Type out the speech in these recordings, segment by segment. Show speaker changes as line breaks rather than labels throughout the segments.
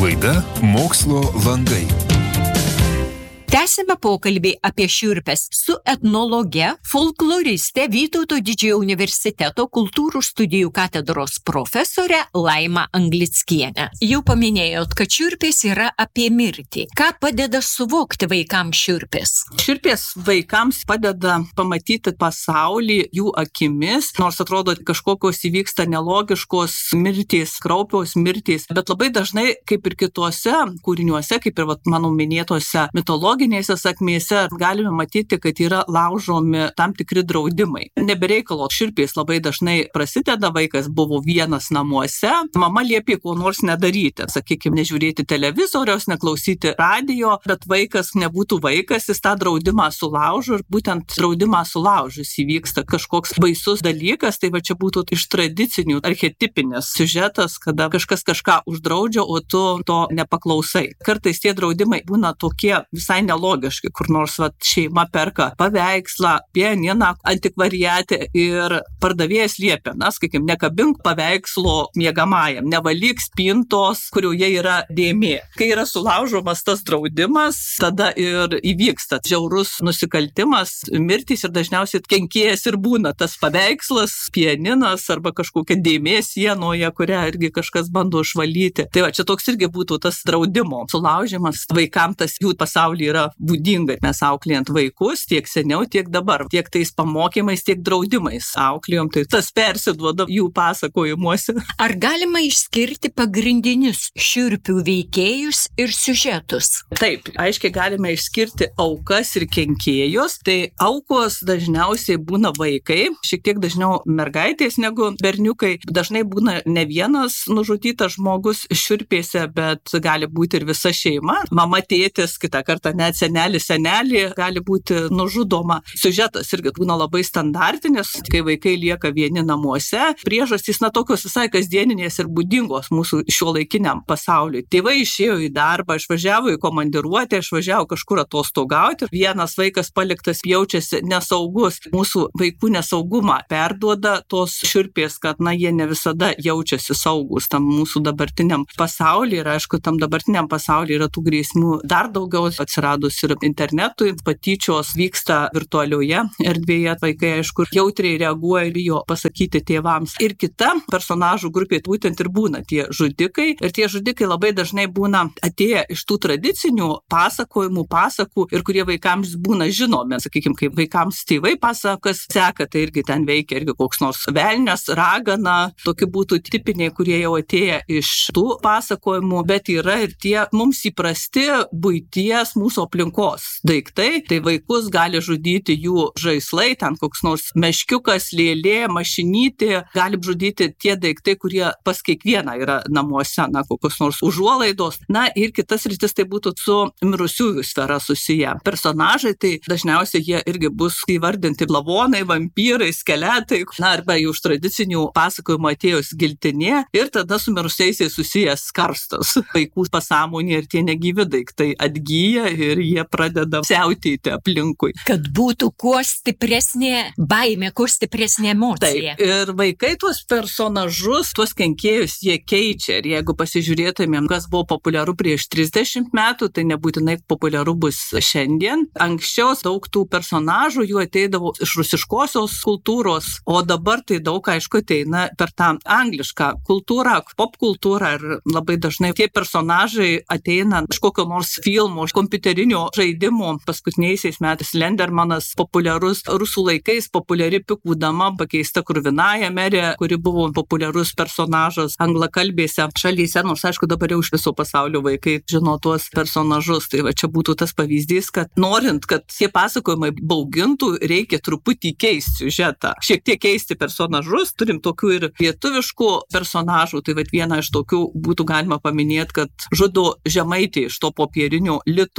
Laida Mokslo landai.
Tęsime pokalbį apie šiurpes su etnologe, folkloriste Vytauto Didžiojo universiteto kultūrų studijų katedros profesore Laima Anglickiene. Jau paminėjot, kad šiurpės yra apie mirtį. Ką padeda suvokti vaikams šiurpės?
Šiurpės vaikams padeda pamatyti pasaulį jų akimis, nors atrodo kažkokios įvyksta nelogiškos mirtys, kraupios mirtys, bet labai dažnai, kaip ir kituose kūriniuose, kaip ir mano minėtose mitologinėse sakmėse, galime matyti, kad yra laužomi tam tikri draudimai. Nebereikalo šiurpės labai dažnai prasideda, vaikas buvo vienas namuose, mama liepė ko nors nedaryti, sakykime, nežiūrėti televizoriaus, neklausyti radio, bet vaikas nebūtų vaikas, jis tą draudimą sulaužo ir būtent draudimą sulaužus įvyksta kažkoks baisus dalykas, tai va čia būtų iš tradicinių archetipinės siužetas, kada kažkas kažką uždraudžia, o tu to nepaklausai. Kartais tie draudimai būna tokie visai nelogiškai, kur nors šeima perka paveikslą, pianiną, antikvariatę ir pardavėjas liepia, sakykime, nekabink paveikslo miegamajam, nevalyk spintos, kurioje yra dėmė. Kai yra sulaužomas tas draudimas, tada ir įvyksta žiaurus nusikaltimas, mirtys ir dažniausiai kenkėjas ir būna tas paveikslas, pianinas arba kažkokia dėmė sienoje, kurią irgi kažkas bando išvalyti. Tai va, čia toks irgi būtų tas draudimo sulaužimas. Vaikams tas jų pasaulyje yra būdinga. Mes auklėjant vaikus tiek seniau, tiek dabar, tiek tais pamokymais, tiek draudimais auklėjom, tai tas persiduoda jų pasakojimuose.
Ar galima išskirti pagrindinius šiurpių veikėjus ir siužetus?
Taip, aiškiai galime išskirti aukas ir kenkėjus. Tai aukos dažniausiai būna vaikai, šiek tiek dažniau mergaitės negu berniukai. Dažnai būna ne vienas nužudytas žmogus šiurpėse, bet gali būti ir visa šeima. Mama, tėtis, kitą kartą net senelį gali būti nužudoma. Siužetas irgi būna labai standartinis, kai vaikai lieka vieni namuose. Priežastys, tokios visai kasdieninės ir būdingos mūsų šiuolaikiniam pasauliui. Tėvai išėjo į darbą, išvažiavo į komandiruotę, išvažiavo kažkur atostogauti. Vienas vaikas paliktas jaučiasi nesaugus. Mūsų vaikų nesaugumą perduoda tos šiurpės, kad jie ne visada jaučiasi saugus tam mūsų dabartiniam pasauliui. Ir aišku, tam dabartiniam pasauliui yra tų grėsmių dar daugiau, atsiradus ir internetui, patyčios vyksta virtualioje erdvėje, vaikai aišku jautriai reaguoja ir bijo pasakyti tėvams. Ir kita personažų grupė būtent ir būna tie žudikai, ir tie žudikai labai dažnai būna atėję iš tų tradicinių pasakų ir kurie vaikams būna žinomi. Sakykime, kaip vaikams tėvai pasakas seka, tai irgi ten veikia irgi koks nors velnias, ragana, tokie būtų tipiniai, kurie jau atėję iš tų pasakojimų, bet yra ir tie mums įprasti buities mūsų aplinkos daiktai, tai vaikus gali žudyti jų žaislai, ten koks nors meškiukas, lėlė, mašinytė, gali žudyti tie daiktai, kurie pas kiekvieną yra namuose, kokios nors užuolaidos. Ir kitas rytis tai būtų su mirusiųjų sfera susiję. Personažai tai dažniausiai jie irgi bus įvardinti lavonai, vampyrai, skeletai, arba jau iš tradicinių pasakojimų atėjus giltinė ir tada su mirusiaisiais susijęs karstas. Vaikų pasąmonė ir tie negyvi daiktai atgyja ir jie pradeda siautėti aplinkui.
Kad būtų kuo stipresnė baimė, kuo stipresnė emocija.
Taip, ir vaikai tuos personažus, tuos kenkėjus jie keičia. Ir jeigu pasižiūrėtumėm, kas buvo populiaru prieš 30 metų, tai nebūtinai populiaru bus šiandien. Anksčiau daug tų personažų jų ateidavo iš rusiškosios kultūros, o dabar tai daug, aišku, ateina per tą anglišką kultūrą, popkultūrą ir labai dažnai tie personažai ateina iš kokio nors filmo, kompiuterinio žaidimo. Paskutiniaisiais metais Lendermanas populiarus, rusų laikais populiari Pikų dama pakeista Kruvinaja merė, kuri buvo populiarus personažas anglakalbėse šalyse, nors aišku dabar jau iš viso pasaulio vaikai žino tuos personažus. Tai va čia būtų tas pavyzdys, kad norint, kad tie pasakojimai baugintų, reikia truputį keisti siužetą. Šiek tiek keisti personažus, turim tokių ir lietuviškų personažų, tai va vieną iš tokių būtų galima paminėti, kad žudo žemaitį iš to popierinio lito. Tas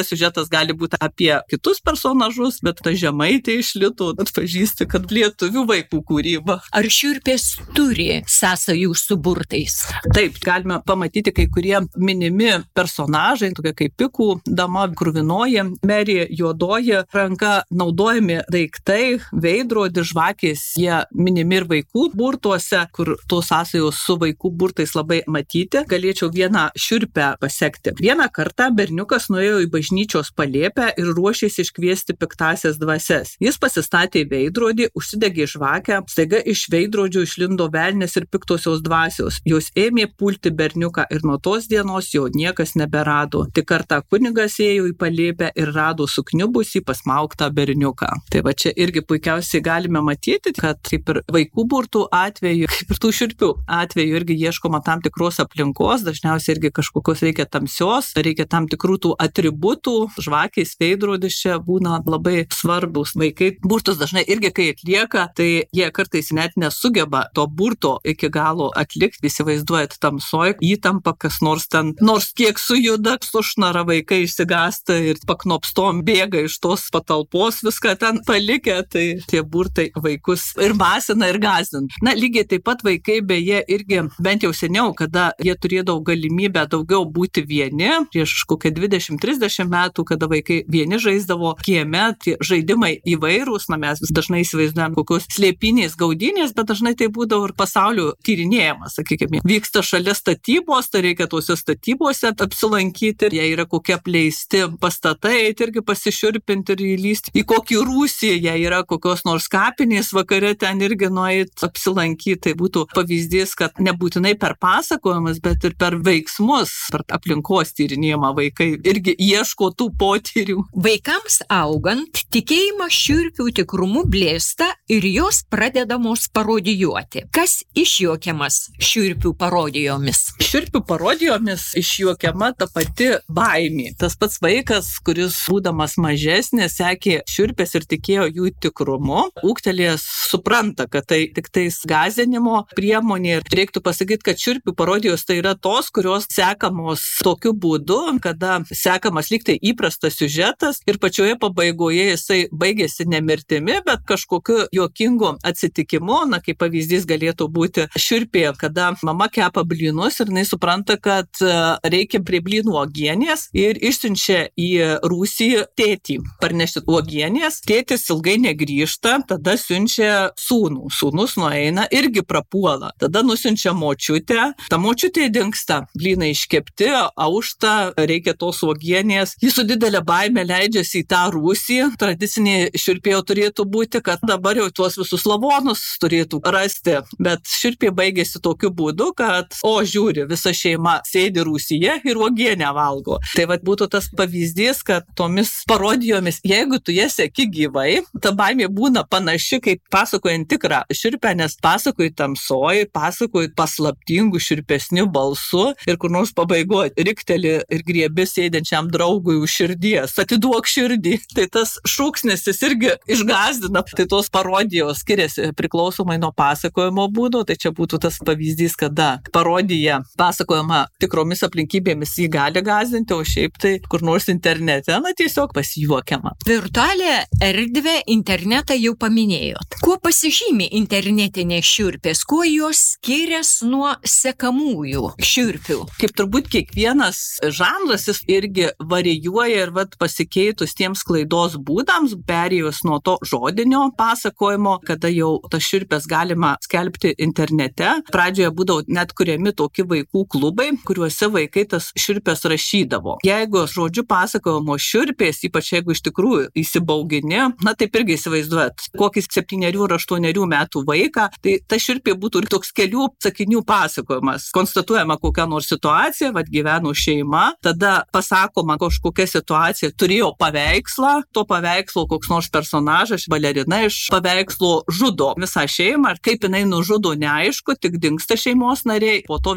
siužetas gali būti apie kitus personažus, bet ta žemaitė iš Litų atpažįsti, kad lietuvių vaikų kūryba.
Ar šiurpės turi sąsajų su burtais?
Taip, galime pamatyti kai kurie minimi personažai, tokie kaip Pikų dama, kruvinoji, Merė, juodoji ranka, naudojami daiktai, veidrodis, žvakės, jie minimi ir vaikų burtuose, kur tos sąsajos su vaikų burtais labai matyti. Galėčiau vieną šiurpę pasekti. Vieną kartą berniukas nuėjo į bažnyčios palėpę ir ruošėsi iškviesti piktasias dvasias. Jis pasistatė veidrodį, užsidegė žvakę, staiga iš veidrodžio išlindo velnės ir piktosios dvasios. Jos ėmė pulti berniuką ir nuo tos dienos jo niekas neberado. Tik kartą kunigas ėjo į palėpę ir rado sukniubusį pasmaugtą berniuką. Tai va čia irgi puikiausiai galime matyti, kad kaip ir vaikų burtų atveju, kaip ir tų šiurpių atveju irgi ieškoma tam tikros aplinkos, dažniausiai irgi kažkokios reikia tamsios, reikia tam tikrų tų atributų, žvakės, veidrodis čia būna labai svarbus. Vaikai burtus dažnai irgi kai atlieka, tai jie kartais net nesugeba to burto iki galo atlikti, įsivaizduojat tamsoj, įtampa, kas nors ten, nors kiek sujuda, sušnara, vaikai išsigąsta ir paknopstom bėga iš tos patalpos, viską ten palikę, tai tie burtai vaikus ir masina, ir gąsdina. Na, lygiai taip pat vaikai beje irgi, bent jau seniau, kada jie turėdavo galimybę daugiau būti vieni, prieš kokią 20-30 metų, kada vaikai vieni žaisdavo kieme, tie žaidimai įvairūs, na mes dažnai įsivaizduojam kokios slėpinės, gaudynės, bet dažnai tai būdavo ir pasaulio tyrinėjimas, sakykime. Vyksta šalia statybos, tai reikia tuose statybose apsilankyti, jei yra kokie apleisti pastatai, tai irgi pasišiurpinti ir įlysti į kokį rūsį, jei yra kokios nors kapinės, vakare ten irgi nueit apsilankyti, tai būtų pavyzdys, kad nebūtinai per pasakojimus, bet ir per veiksmus, per aplinkos tyrinėjimą vaikai irgi ieško tų potyrių.
Vaikams augant, tikėjimas šiurpių tikrumu blėsta ir jos pradedamos parodijuoti. Kas išjuokiamas šiurpių parodijomis?
Šiurpių parodijomis išjuokiama ta pati baimė. Tas pats vaikas, kuris būdamas mažesnis, sekė šiurpės ir tikėjo jų tikrumu, ūgtelėjęs supranta, kad tai tik tais gąsdinimo priemonė. Reiktų pasakyti, kad šiurpių parodijos tai yra tos, kurios sekamos tokiu būdu, kada sekamas lyg tai įprastas siužetas ir pačioje pabaigoje jisai baigėsi ne mirtimi, bet kažkokiu juokingu atsitikimu. Na, kaip pavyzdys galėtų būti šiurpė, kada mama kepa blynus ir jinai supranta, kad reikia prie blynų uogienės ir išsiunčia į rūsį tėtį parnešti uogienės. Tėtis ilgai negrįžta, tada siunčia sūnų. Sūnus nueina, irgi prapuola. Tada nusiunčia močiutę, ta močiutė dingsta. Blynai iškepti, aušta, reikia tos uogienės. Jis su didelė baime leidžiasi į tą rūsį. Tradicinė šiurpėjo turėtų būti, kad dabar jau tuos visus lavonus turėtų rasti. Bet šiurpė baigėsi tokiu būdu, kad, žiūri, visa šeima sėdi rūsyje ir uogienę valgo. Tai vat būtų tas pavyzdys, kad tomis parodijomis, jeigu tu jas seki gyvai, ta baimė būna panaši, kaip pasakojant tikrą šiurpę, nes pasakoji tamsoj, pasakoji paslaptingų šiurpesnių balsu ir kur nors pabaigoje rikteli ir griebi sėdinčiam draugui už širdies, atiduok širdį. Tai tas šūksnis jis irgi išgąsdina. Tai tos parodijos skiriasi priklausomai nuo pasakojimo būdo, tai čia būtų tas pavyzdys, kada parodija pasakojama tikromis aplinkybėmis jį gali gąsdinti, o šiaip tai kur nors internete, na tiesiog pasijuokiama.
Virtualią erdvę internetą jau paminėjot. Kuo pasižymi internetinės šiurpės? Kuo jos skiriasi nuo sekamųjų šiurpių?
Kaip turbūt kiekvienas žanras jis irgi varijuoja ir pasikeitus tiems sklaidos būdams, perėjus nuo to žodinio pasakojimo, kada jau tas šiurpės galima skelbti internete. Pradžioje būdavo net kuriami tokie vaikų klubai, kuriuose vaikai tas šiurpės rašydavo. Jeigu žodžiu pasakojimo šiurpės, ypač jeigu iš tikrųjų įsibaugini, na taip irgi įsivaizduojat, kokį 7 ar 8 metų vaiką, tai ta šiurpė būtų ir toks kelių sakinių pasakojimas. Konstatuojama kokia nors situacija, gyveno šeima, tada pasakoma kažkokia situacija, turėjo paveikslą, to paveikslo koks nors personažas, balerina iš paveikslo žudo visą šeimą, ir kaip jinai nužudo neaišku, tik dingsta šeimos nariai, po to visi pamato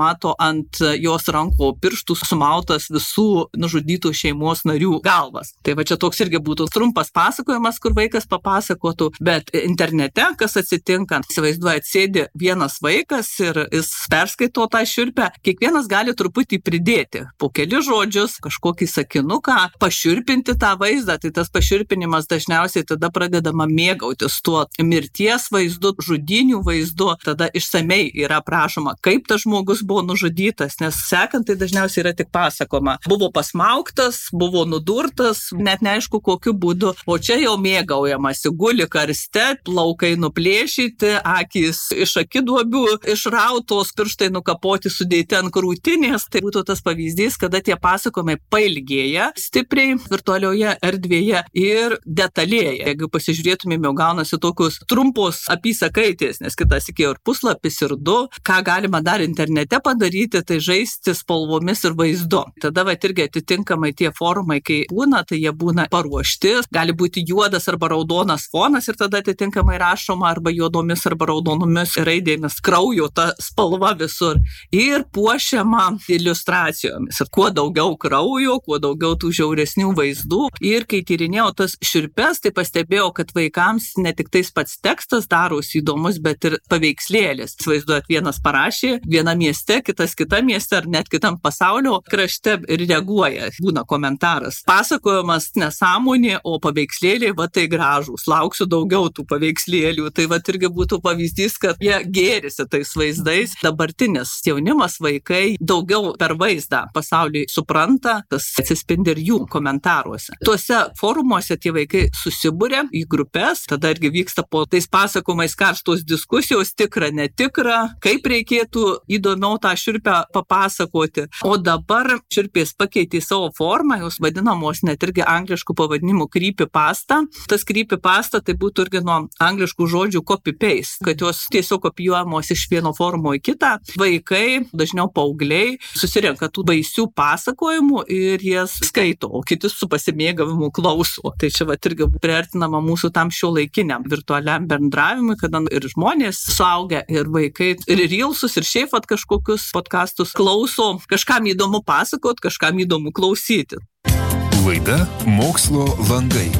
pamato ant jos rankų pirštų sumautas visų nužudytų šeimos narių galvas. Tai va čia toks irgi būtų trumpas pasakojimas, kur vaikas papasakotų, bet internete, kas atsitinka, įsivaizduojat, sėdi vienas vaikas ir jis perskaito tą šiurpę, kiekvienas gali truputį pridėti po keli žodžius, kažkokį sakinuką, pašiurpinti tą vaizdą, tai tas pašiurpinimas dažniausiai tada pradedama mėgautis tuo mirties vaizdu, žudynių vaizdu, tada išsamei yra prašoma, kaip tas žmogus buvo nužudytas, nes sekant tai dažniausiai yra tik pasakoma. Buvo pasmaugtas, buvo nudurtas, net neaišku kokiu būdu, o čia jau mėgaujamasi, guli karste, plaukai nuplėšyti, akys iš akiduobių išrautos, pirštai nukapoti, sudėti ant krūtinės. Tai būtų tas pavyzdys, kada tie pasakojimai pailgėja stipriai virtualioje erdvėje ir detalėja. Jeigu pasižiūrėtumėm, jau gaunasi tokius trumpos apysakaitės, nes kitas iki ir puslapis ir du. Ką galima dar internete padaryti, tai žaisti spalvomis ir vaizdu. Tada va irgi atitinkamai tie forumai, kai būna, tai jie būna paruošti. Gali būti juodas arba raudonas fonas ir tada atitinkamai rašoma arba juodomis arba raudonomis raidėmis kraujo ta spalva visur. Ir puošiama iliustracijomis. Ir kuo daugiau kraujo, kuo daugiau tų žiauresnių vaizdų. Ir kai tyrinėjau tas šiurpes, tai pastebėjau, kad vaikams ne tik tais pats tekstas darosi įdomus, bet ir paveikslėlis. Vaizduojat, vienas parašė, viena mieste, kitas kita mieste ar net kitam pasaulio krašte ir reaguoja. Būna komentaras. Pasakojimas nesąmonė, o paveikslėliai va tai gražūs. Lauksiu daugiau tų paveikslėlių. Tai va irgi būtų pavyzdys, kad jie gėrisi tais vaizdais. Dabartinis jaunimas, vaikai daugiau per vaizdą pasaulį supranta, tas atsispindi ir jų komentaruose. Tuose forumuose tie vaikai susibūrė į grupės, tada irgi vyksta po tais pasakojimais karštos diskusijos, tikra, netikra, kaip reikėtų įdomiau tą šiurpę papasakoti. O dabar šiurpės pakeitė savo formą, jos vadinamos net irgi angliškų pavadinimų creepypasta. Tas creepypasta tai būtų irgi nuo angliškų žodžių copy-paste, kad jos tiesiog kopijuojamos iš vieno forumo į kitą. Vaikai, dažniau paaugliai, susirenka tų baisių pasakojimų ir jas skaito, o kiti su pasimėgavimu klauso. Tai čia va irgi priartinama mūsų tam šiuolaikiniam virtualiam bendravimui, kada ir žmonės suaugę, ir vaikai, ir reelsus, ir šiaip kažkokius podcastus klauso, kažkam įdomu pasakot, kažkam įdomu klausyti.
Laida Mokslo langai.